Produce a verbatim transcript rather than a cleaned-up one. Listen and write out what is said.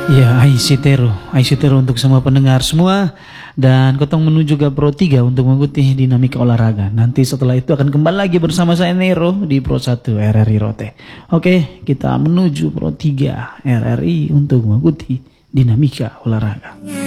Ya, Aisitero, Aisitero untuk semua pendengar semua. Dan Kotong menuju ke Pro tiga untuk mengikuti dinamika olahraga. Nanti setelah itu akan kembali lagi bersama saya Nero di Pro satu R R I Rote. Oke, kita menuju Pro tiga R R I untuk mengikuti dinamika olahraga.